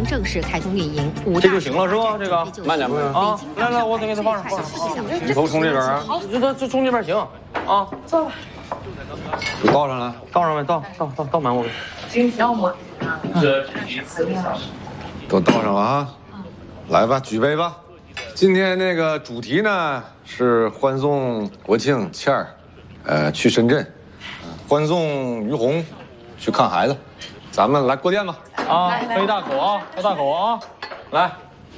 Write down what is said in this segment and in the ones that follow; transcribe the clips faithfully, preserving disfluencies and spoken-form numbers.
将正式开通运营。五这就行了是吧？这个慢点慢啊！来来，我得给他放上，放上。你头从这边啊，就就就从这边行啊。走吧。 倒上来， 倒上没？倒倒倒倒满我。 要吗？ 都倒上了啊！来吧，举杯吧。今天那个主题呢是欢送国庆倩儿，呃，去深圳，欢送于红去看孩子。咱们来过电吧。 啊，喝一大口啊，喝大口啊，来。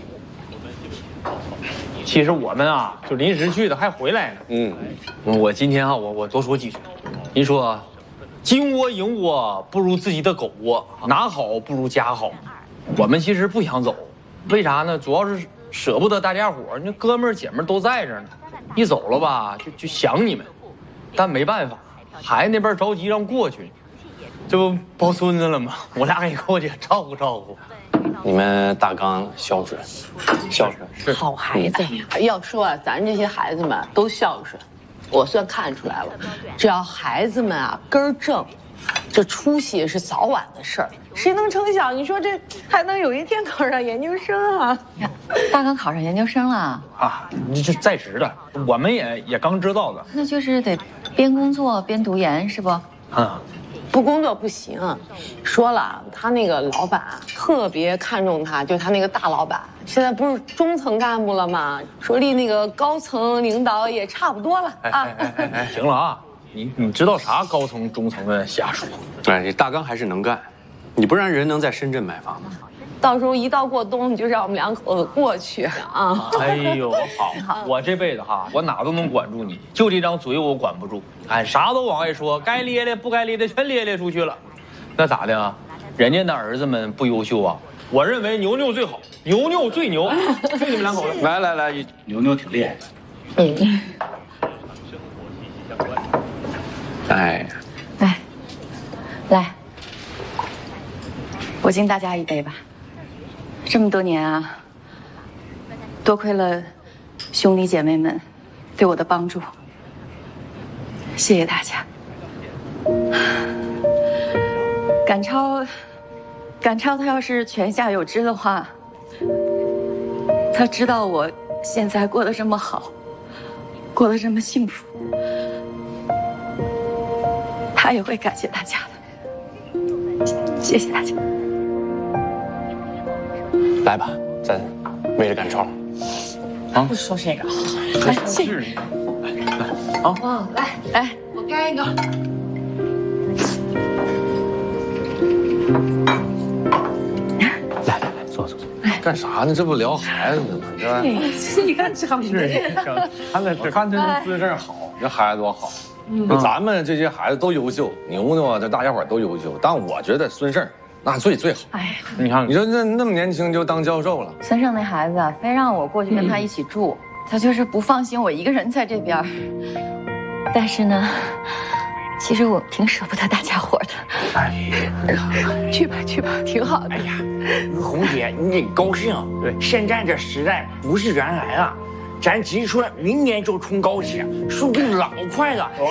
其实我们啊，就临时去的，还回来呢。 嗯， 我今天啊，我我多说几句。您说，金窝银窝不如自己的狗窝，哪好不如家好。我们其实不想走，为啥呢？主要是舍不得大家伙儿，那哥们儿姐们儿都在这儿呢，一走了吧，就就想你们。但没办法，孩子那边着急让过去，这不抱孙子了吗？我俩给过去照顾照顾。 你们大刚孝顺，孝顺是好孩子呀！要说啊，咱这些孩子们都孝顺，我算看出来了。只要孩子们啊根儿正，这出息是早晚的事儿。谁能成想？你说这还能有一天考上研究生啊？ 大刚考上研究生了啊，你这在职的，我们也也刚知道的。 那就是得边工作边读研是不？ 啊。 不工作不行，说了他那个老板特别看重他，就他那个大老板，现在不是中层干部了吗？说离那个高层领导也差不多了啊！ 哎哎哎哎，行了啊，你你知道啥高层中层的下属？ 哎，大刚还是能干，你不然人能在深圳买房吗？ 到时候一到过冬，你就让我们两口子过去啊！ 哎呦，好，我这辈子哈，我哪都能管住你，就这张嘴我管不住。哎，啥都往外说，该咧咧不该咧咧全咧咧出去了，那咋的啊？人家的儿子们不优秀啊？我认为牛牛最好，牛牛最牛，就你们两口子。 来来来，牛牛挺厉害。 嗯。 哎， 来，来，我敬大家一杯吧。这么多年啊，多亏了兄弟姐妹们对我的帮助，谢谢大家。赶超，赶超，他要是泉下有知的话，他知道我现在过得这么好，过得这么幸福，他也会感谢大家的。谢谢大家。 来吧，咱为了赶超。 啊，不说这个， 来，谢谢你。来，啊， 哦，来来，我干一个。 来来来，坐坐坐。 干啥呢？这不聊孩子呢吗？是吧？ 你看这好是，他那是看这孙子好，这孩子多好。就咱们这些孩子都优秀，牛牛啊，这大家伙都优秀，但我觉得孙胜那最最好。 哎， 你看， 你说那那么年轻就当教授了。 孙胜那孩子啊，非让我过去跟他一起住，他就是不放心我一个人在这边。但是呢，其实我挺舍不得大家伙的。 哎呀，去吧去吧，挺好的。 哎呀，于红姐，你得高兴。对，现在这时代不是原来了，咱提出来明年就冲高铁，速度老快了。